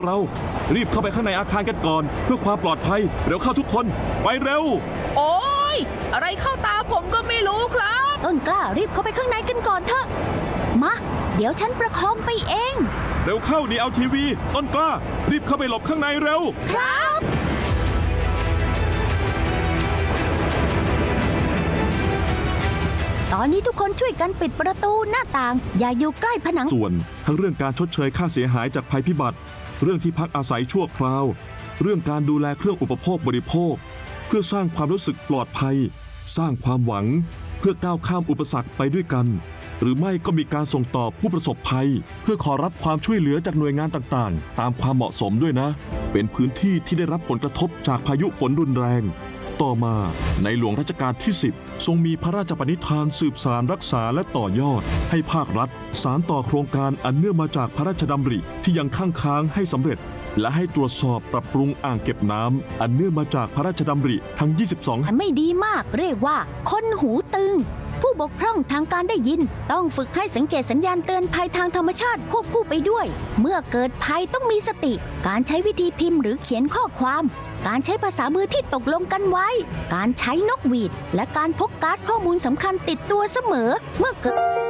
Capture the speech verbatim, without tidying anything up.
เรารีบเข้าไปข้างในอาคารกันก่อนเพื่อความปลอดภัยเร็วเข้าทุกคนไปเร็วโอ๊ยอะไรเข้าตาผมก็ไม่รู้ครับต้นกล้ารีบเข้าไปข้างในกันก่อนเถอะมาเดี๋ยวฉันประคองไปเองเร็วเข้าดีเอาทีวีต้นกล้ารีบเข้าไปหลบข้างในเร็วครับตอนนี้ทุกคนช่วยกันปิดประตูหน้าต่างอย่าอยู่ใกล้ผนังส่วนทั้งเรื่องการชดเชยค่าเสียหายจากภัยพิบัติเรื่องที่พักอาศัยชั่วคราวเรื่องการดูแลเครื่องอุปโภคบริโภคเพื่อสร้างความรู้สึกปลอดภัยสร้างความหวังเพื่อก้าวข้ามอุปสรรคไปด้วยกันหรือไม่ก็มีการส่งต่อผู้ประสบภัยเพื่อขอรับความช่วยเหลือจากหน่วยงานต่างๆตามความเหมาะสมด้วยนะเป็นพื้นที่ที่ได้รับผลกระทบจากพายุฝนรุนแรงต่อมาในหลวงรัชกาลที่สิบทรงมีพระราชปณิธานสืบสานรักษาและต่อยอดให้ภาครัฐสานต่อโครงการอันเนื่องมาจากพระราชดำริที่ยังค้างค้างให้สำเร็จและให้ตรวจสอบปรับปรุงอ่างเก็บน้ำอันเนื่องมาจากพระราชดำริทั้งยี่สิบสองไม่ดีมากเรียกว่าคนหูตึงผู้บกพร่องทางการได้ยินต้องฝึกให้สังเกตสัญญาณเตือนภัยทางธรรมชาติควบคู่ไปด้วยเมื่อเกิดภัยต้องมีสติการใช้วิธีพิมพ์หรือเขียนข้อความการใช้ภาษามือที่ตกลงกันไว้การใช้นกหวีดและการพกการ์ดข้อมูลสำคัญติดตัวเสมอเมื่อเกิด